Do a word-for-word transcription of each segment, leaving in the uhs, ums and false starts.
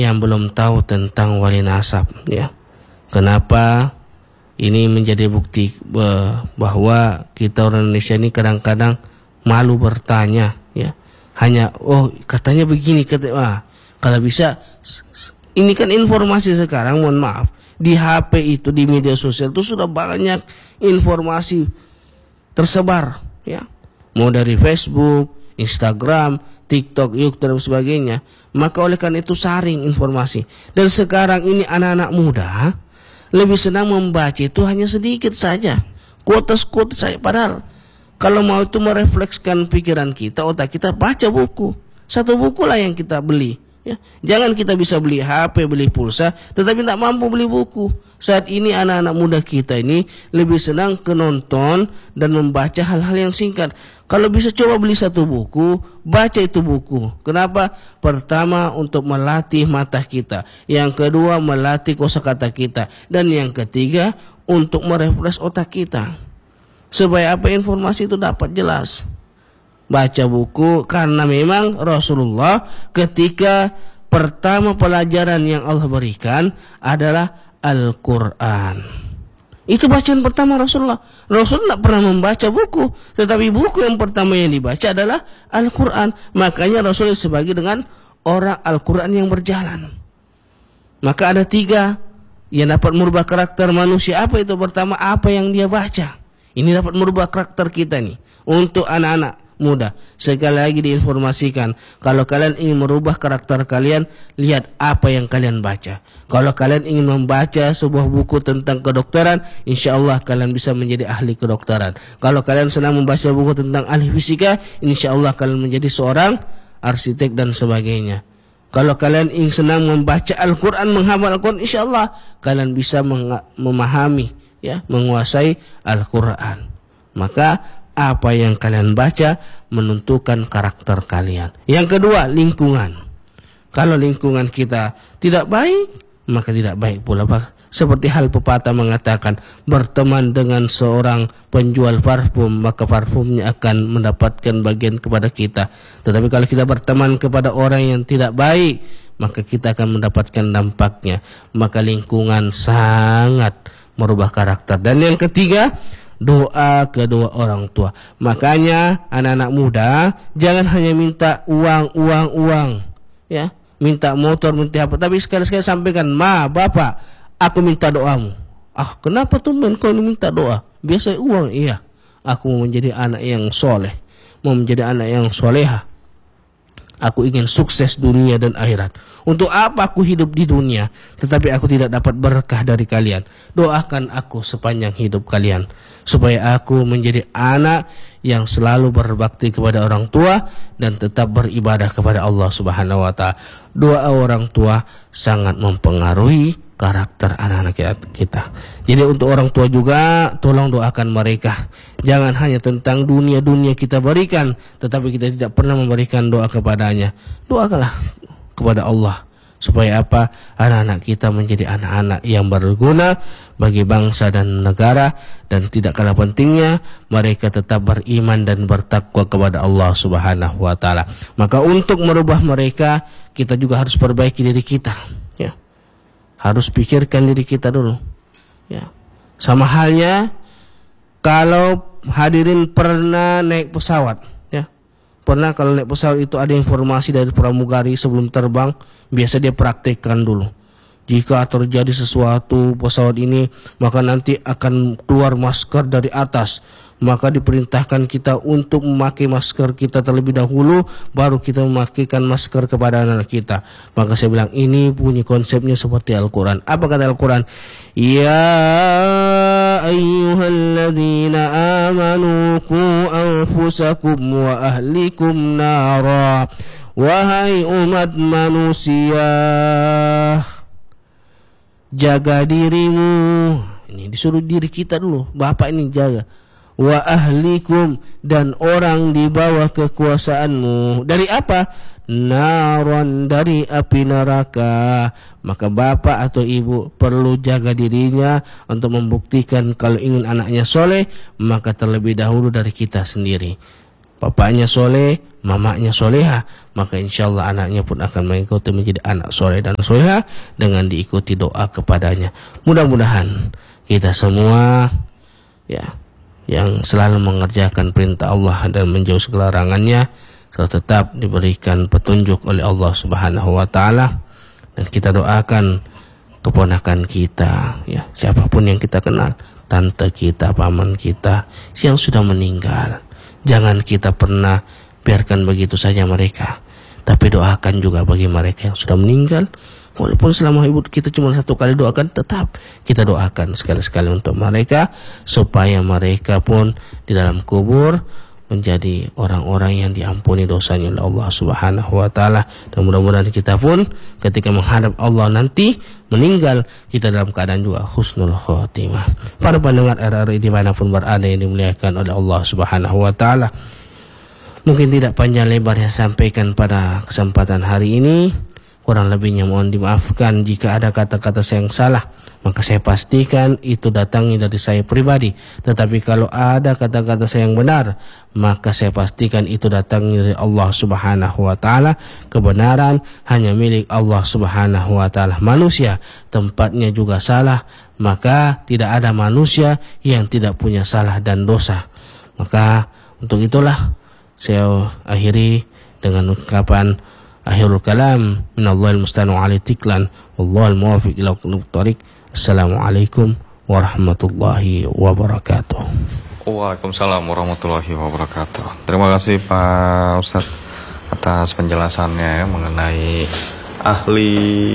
yang belum tahu tentang wali nasab, ya. Kenapa? Ini menjadi bukti bahwa kita orang Indonesia ini kadang-kadang malu bertanya, ya. Hanya oh katanya begini, kata ah, kalau bisa ini kan informasi sekarang, mohon maaf, di H P itu, di media sosial itu sudah banyak informasi tersebar, ya. Mau dari Facebook, Instagram, TikTok, YouTube dan sebagainya. Maka oleh karena itu saring informasi. Dan sekarang ini anak-anak muda lebih senang membaca itu hanya sedikit saja, quotes-quotes saja. Padahal kalau mau itu mereflekskan pikiran kita, otak kita, baca buku. Satu buku lah yang kita beli, ya. Jangan kita bisa beli H P, beli pulsa, tetapi tidak mampu beli buku. Saat ini anak-anak muda kita ini lebih senang ke nonton dan membaca hal-hal yang singkat. Kalau bisa coba beli satu buku, baca itu buku. Kenapa? Pertama, untuk melatih mata kita. Yang kedua, melatih kosakata kita. Dan yang ketiga, untuk merefresh otak kita. Supaya apa, informasi itu dapat jelas. Baca buku, karena memang Rasulullah ketika pertama pelajaran yang Allah berikan adalah Al-Quran. Itu bacaan pertama Rasulullah. Rasulullah tidak pernah membaca buku, tetapi buku yang pertama yang dibaca adalah Al-Quran. Makanya Rasulullah sebagai dengan orang Al-Quran yang berjalan. Maka ada tiga yang dapat merubah karakter manusia. Apa itu? Pertama, apa yang dia baca. Ini dapat merubah karakter kita nih. Untuk anak-anak muda, sekali lagi diinformasikan, kalau kalian ingin merubah karakter kalian, lihat apa yang kalian baca. Kalau kalian ingin membaca sebuah buku tentang kedokteran, insya Allah kalian bisa menjadi ahli kedokteran. Kalau kalian senang membaca buku tentang ahli fisika, insya Allah kalian menjadi seorang arsitek dan sebagainya. Kalau kalian ingin senang membaca Al-Quran, menghafal Al-Quran, insya Allah kalian bisa memahami, ya, menguasai Al-Quran. Maka apa yang kalian baca menentukan karakter kalian. Yang kedua, lingkungan. Kalau lingkungan kita tidak baik, maka tidak baik pula. Seperti hal pepatah mengatakan, berteman dengan seorang penjual parfum, maka parfumnya akan mendapatkan bagian kepada kita. Tetapi kalau kita berteman kepada orang yang tidak baik, maka kita akan mendapatkan dampaknya. Maka lingkungan sangat merubah karakter. Dan yang ketiga, doa kedua orang tua. Makanya anak-anak muda jangan hanya minta uang, uang, uang, ya, minta motor, minta apa, tapi sekali-sekali sampaikan, ma, bapak, aku minta doamu. Ah, kenapa tuh men kau minta doa? Biasa uang, iya. Aku mau menjadi anak yang soleh, mau menjadi anak yang soleha. Aku ingin sukses dunia dan akhirat. Untuk apa aku hidup di dunia, tetapi aku tidak dapat berkah dari kalian? Doakan aku sepanjang hidup kalian, supaya aku menjadi anak yang selalu berbakti kepada orang tua dan tetap beribadah kepada Allah Subhanahu wa taala. Doa orang tua sangat mempengaruhi karakter anak-anak kita. Jadi untuk orang tua juga, tolong doakan mereka. Jangan hanya tentang dunia-dunia kita berikan, tetapi kita tidak pernah memberikan doa kepadanya. Doakanlah kepada Allah, supaya apa? Anak-anak kita menjadi anak-anak yang berguna bagi bangsa dan negara, dan tidak kalah pentingnya mereka tetap beriman dan bertakwa kepada Allah Subhanahu wa taala. Maka untuk merubah mereka, kita juga harus perbaiki diri kita, ya. Harus pikirkan diri kita dulu, ya. Sama halnya kalau hadirin pernah naik pesawat, ya. Pernah kalau naik pesawat itu ada informasi dari pramugari sebelum terbang, biasa dia praktekkan dulu. Jika terjadi sesuatu pesawat ini, maka nanti akan keluar masker dari atas. Maka diperintahkan kita untuk memakai masker kita terlebih dahulu, baru kita memakaikan masker kepada anak kita. Maka saya bilang, ini bunyi konsepnya seperti Al-Quran. Apa kata Al-Quran? Ya ayyuhalladzina amanu qu anfusakum wa ahlikum nara. Wahai umat manusia, jaga dirimu. Ini disuruh diri kita dulu. Bapak ini jaga. Wa ahlikum, dan orang di bawah kekuasaanmu. Dari apa? Naron, dari api neraka. Maka bapak atau ibu perlu jaga dirinya untuk membuktikan kalau ingin anaknya soleh, maka terlebih dahulu dari kita sendiri. Bapaknya soleh, mamanya soleha, maka insya Allah anaknya pun akan mengikuti menjadi anak soleh dan soleha dengan diikuti doa kepadanya. Mudah-mudahan kita semua ya yang selalu mengerjakan perintah Allah dan menjauh segala larangannya selalu tetap diberikan petunjuk oleh Allah Subhanahu wa taala. Dan kita doakan keponakan kita, ya siapapun yang kita kenal, tante kita, paman kita yang sudah meninggal, jangan kita pernah biarkan begitu saja mereka, tapi doakan juga bagi mereka yang sudah meninggal. Walaupun selama hidup kita cuma satu kali doakan, tetap kita doakan sekali-sekali untuk mereka, supaya mereka pun di dalam kubur menjadi orang-orang yang diampuni dosanya oleh Allah Subhanahu wa taala. Dan mudah-mudahan kita pun ketika menghadap Allah nanti meninggal, kita dalam keadaan juga husnul khotimah. Para pendengar R R I dimanapun berada yang dimuliakan oleh Allah Subhanahu wa taala, mungkin tidak panjang lebar yang sampaikan pada kesempatan hari ini. Kurang lebihnya mohon dimaafkan jika ada kata-kata saya yang salah, maka saya pastikan itu datangnya dari saya pribadi. Tetapi kalau ada kata-kata saya yang benar, maka saya pastikan itu datangnya dari Allah Subhanahu wa taala. Kebenaran hanya milik Allah Subhanahu wa taala. Manusia tempatnya juga salah, maka tidak ada manusia yang tidak punya salah dan dosa. Maka untuk itulah saya akhiri dengan ungkapan akhirul kalam, minallahil musta'an wa tiklan, wallahul muwaffiq ila aqwamit thoriq. Assalamualaikum warahmatullahi wabarakatuh. Waalaikumsalam warahmatullahi wabarakatuh. Terima kasih Pak Ustadz atas penjelasannya ya, mengenai ahli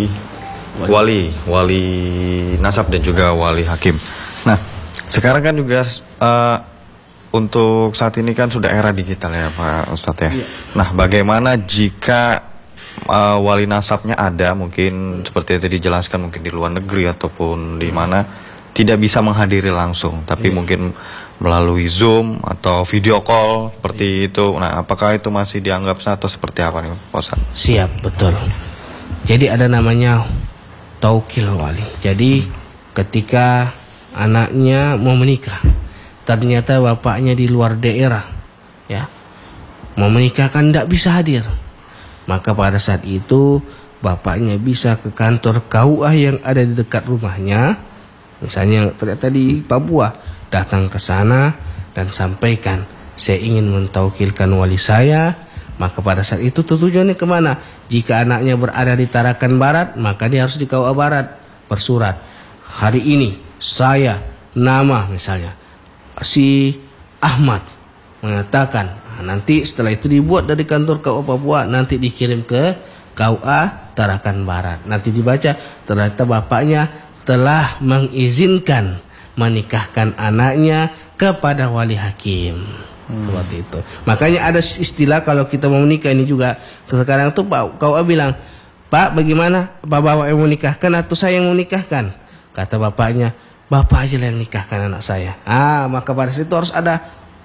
wali, wali nasab dan juga wali hakim. Nah, sekarang kan juga uh, untuk saat ini kan sudah era digital ya Pak Ustadz ya. Iya. Nah, bagaimana jika Uh, wali nasabnya ada, mungkin seperti yang tadi dijelaskan, mungkin di luar negeri ataupun di mana tidak bisa menghadiri langsung, tapi yeah. mungkin melalui Zoom atau video call seperti yeah. itu. Nah, apakah itu masih dianggap sah atau seperti apa nih Pak Ustadz? Siap, betul. Jadi ada namanya taukil wali. Jadi ketika anaknya mau menikah, ternyata bapaknya di luar daerah, ya, mau menikah kan tidak bisa hadir. Maka pada saat itu bapaknya bisa ke kantor K U A yang ada di dekat rumahnya, misalnya ternyata di Papua, datang ke sana dan sampaikan, saya ingin mentaukilkan wali saya. Maka pada saat itu tujuannya kemana? Jika anaknya berada di Tarakan Barat, maka dia harus di K U A Barat bersurat, hari ini saya nama misalnya si Ahmad mengatakan. Nah, nanti setelah itu dibuat dari kantor K U A Papua, nanti dikirim ke K U A Tarakan Barat. Nanti dibaca, ternyata bapaknya telah mengizinkan menikahkan anaknya kepada wali hakim. Hmm. Seperti itu. Makanya ada istilah kalau kita mau menikah ini juga. Sekarang tuh Pak K U A bilang, Pak bagaimana? Pak bapak yang menikahkan atau saya yang menikahkan? Kata bapaknya, bapak aja yang nikahkan anak saya. Ah, maka pada situ harus ada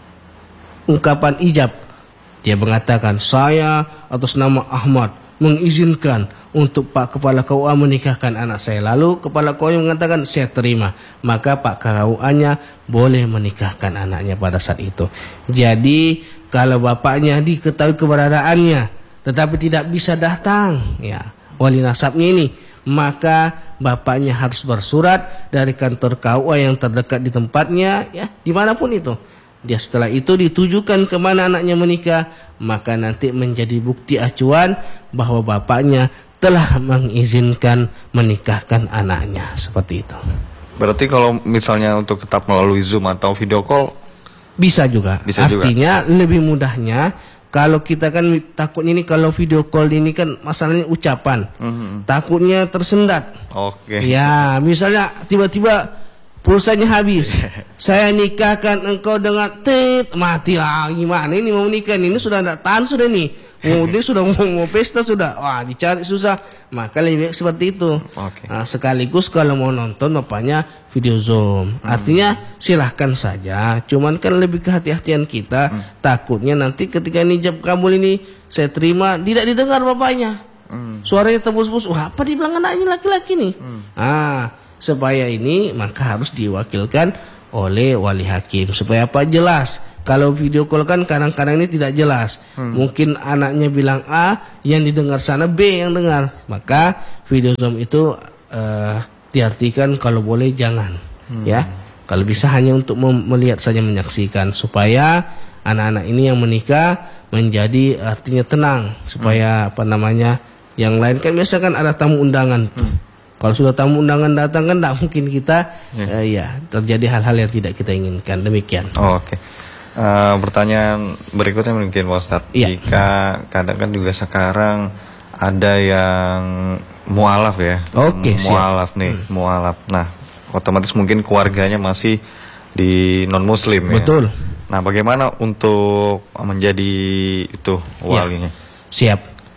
ungkapan ijab. Dia mengatakan, saya atas nama Ahmad mengizinkan untuk Pak Kepala K U A menikahkan anak saya. Lalu Kepala K U A mengatakan, saya terima. Maka Pak K U A-nya boleh menikahkan anaknya pada saat itu. Jadi kalau bapaknya diketahui keberadaannya tetapi tidak bisa datang, ya wali nasabnya ini, maka bapaknya harus bersurat dari kantor K U A yang terdekat di tempatnya, ya dimanapun itu. Dia setelah itu ditujukan kemana anaknya menikah, maka nanti menjadi bukti acuan bahwa bapaknya telah mengizinkan menikahkan anaknya. Seperti itu. Berarti kalau misalnya untuk tetap melalui Zoom atau video call bisa juga. Bisa Artinya juga. lebih mudahnya kalau kita kan takut ini, kalau video call ini kan masalahnya ucapan, mm-hmm. takutnya tersendat. Oke. Okay. Ya, misalnya tiba-tiba pulsanya habis, saya nikahkan engkau dengan tit, mati lagi. Gimana ini mau nikah ini sudah tidak tahan sudah nih. Oh, dia sudah mau, mau pesta sudah, wah dicari susah. Maka lebih baik seperti itu. Okay. Nah, sekaligus kalau mau nonton bapaknya video Zoom. Hmm. Artinya silahkan saja. Cuman kan lebih kehati-hatian kita. Hmm. Takutnya nanti ketika nijab kabul ini saya terima tidak didengar bapaknya. Hmm. Suaranya tebus-tebus. Wah, apa dibilang anaknya laki-laki nih? Hmm. Ah. Supaya ini maka harus diwakilkan oleh wali hakim. Supaya apa? Jelas. Kalau video call kan kadang-kadang ini tidak jelas. Hmm. Mungkin anaknya bilang A, yang didengar sana B yang dengar. Maka video Zoom itu uh, diartikan kalau boleh jangan, hmm. ya. Kalau bisa hanya untuk melihat saja, menyaksikan, supaya anak-anak ini yang menikah menjadi artinya tenang, supaya hmm. apa namanya, yang lain kan biasa kan ada tamu undangan tuh. Hmm. Kalau sudah tamu undangan datang kan tidak mungkin kita ya. Uh, ya terjadi hal-hal yang tidak kita inginkan. Demikian. Oh, oke. Okay. Uh, pertanyaan berikutnya mungkin Pak Ustadz. Ya. Jika kadang kan juga sekarang ada yang mualaf ya. Oke. Okay, mualaf nih, hmm. mualaf. Nah, otomatis mungkin keluarganya masih di non Muslim ya. Betul. Nah, bagaimana untuk menjadi itu walinya? Ya. Siap.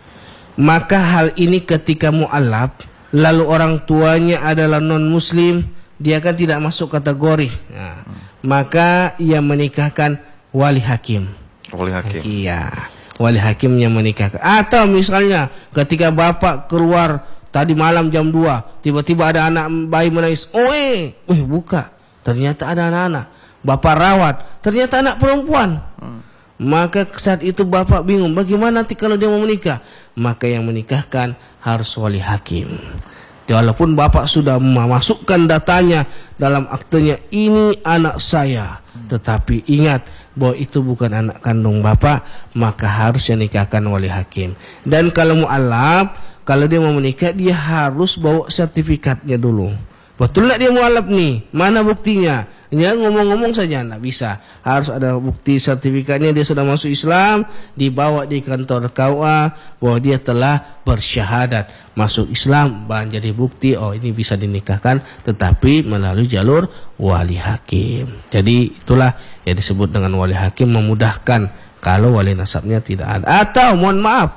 Maka hal ini ketika mualaf, lalu orang tuanya adalah non-muslim, dia kan tidak masuk kategori. Nah, hmm. maka ia menikahkan wali hakim. Wali hakim. Iya, wali hakim yang menikahkan. Atau misalnya ketika bapak keluar tadi malam jam dua, tiba-tiba ada anak bayi menangis. Oh eh, eh buka. Ternyata ada anak-anak. Bapak rawat, ternyata anak perempuan. Hmm. Maka saat itu bapak bingung, bagaimana nanti kalau dia mau menikah? Maka yang menikahkan harus wali hakim. Walaupun bapak sudah memasukkan datanya dalam aktenya, ini anak saya, tetapi ingat bahwa itu bukan anak kandung bapak, maka harus yang nikahkan wali hakim. Dan kalau mualaf, kalau dia mau menikah, dia harus bawa sertifikatnya dulu. Betul nggak dia mualaf nih? Mana buktinya? Ya ngomong-ngomong saja nggak bisa. Harus ada bukti sertifikatnya dia sudah masuk Islam, dibawa di kantor K U A bahwa dia telah bersyahadat masuk Islam, bahan jadi bukti oh ini bisa dinikahkan, tetapi melalui jalur wali hakim. Jadi itulah yang disebut dengan wali hakim, memudahkan kalau wali nasabnya tidak ada. Atau mohon maaf,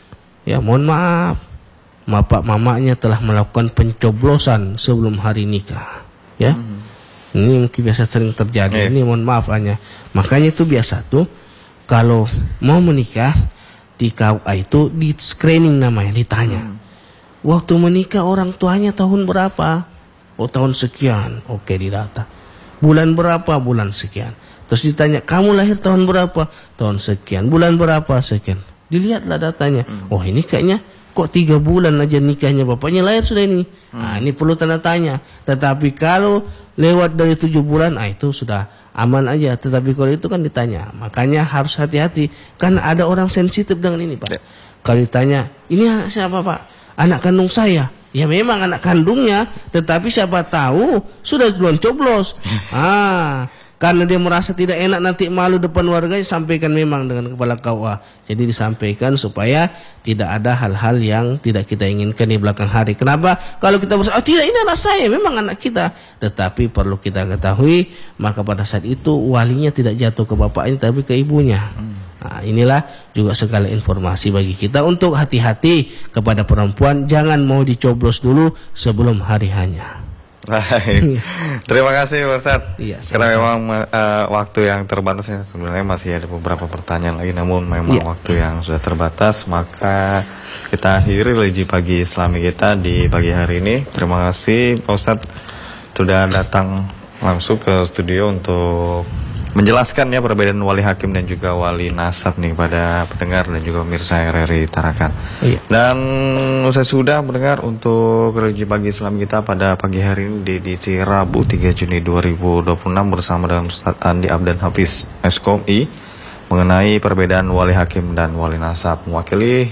ya mohon maaf, bapak mamanya telah melakukan pencoblosan sebelum hari nikah, ya. Hmm. Ini mungkin biasa sering terjadi. Eh. Ini mohon maaf hanya. Makanya itu biasa tuh kalau mau menikah di K U A itu di screening namanya, ditanya. Hmm. Waktu menikah orang tuanya tahun berapa? Oh tahun sekian. Oke, didata. Bulan berapa? Bulan sekian. Terus ditanya, kamu lahir tahun berapa? Tahun sekian. Bulan berapa? Sekian. Dilihatlah datanya. Hmm. Oh ini kayaknya kok tiga bulan aja nikahnya, bapaknya lahir sudah ini. Hmm. Nah ini perlu tanda tanya. Tetapi kalau lewat dari tujuh bulan, ah itu sudah aman aja. Tetapi kalau itu kan ditanya, makanya harus hati-hati. Kan ada orang sensitif dengan ini Pak. Ya. Kalau ditanya, ini anak siapa Pak? Anak kandung saya. Ya memang anak kandungnya, tetapi siapa tahu sudah duluan coblos. ah Karena dia merasa tidak enak nanti malu depan warganya, sampaikan memang dengan kepala K U A. Jadi disampaikan supaya tidak ada hal-hal yang tidak kita inginkan di belakang hari. Kenapa? Kalau kita berkata, oh tidak ini anak saya, memang anak kita. Tetapi perlu kita ketahui, maka pada saat itu walinya tidak jatuh ke bapaknya, tapi ke ibunya. Nah, inilah juga segala informasi bagi kita untuk hati-hati kepada perempuan. Jangan mau dicoblos dulu sebelum hari hanya. Baik, terima kasih Ustadz. Iya, karena memang uh, waktu yang terbatas, sebenarnya masih ada beberapa pertanyaan lagi, namun memang iya. waktu yang sudah terbatas, maka kita akhiri Religi Pagi Islami kita di pagi hari ini. Terima kasih Pak Ustadz sudah datang langsung ke studio untuk menjelaskan ya perbedaan wali hakim dan juga wali nasab nih pada pendengar dan juga pemirsa R R I Tarakan. Iya. Dan usai sudah mendengar untuk Religi Pagi Islam kita pada pagi hari ini di edisi Rabu tiga Juni dua ribu dua puluh enam bersama dengan Ustaz Andi Abdan Hafiz S K O M I mengenai perbedaan wali hakim dan wali nasab. Mewakili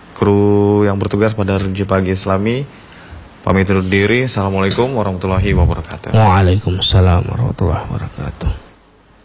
kru yang bertugas pada Religi Pagi Islami, pamit undur diri. Assalamualaikum warahmatullahi wabarakatuh. Waalaikumsalam warahmatullahi wabarakatuh.